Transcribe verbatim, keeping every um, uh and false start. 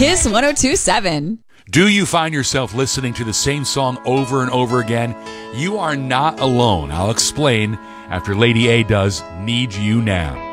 Kiss one oh two point seven. Do you find yourself listening to the same song over and over again? You are not alone. I'll explain after Lady A does Need You Now.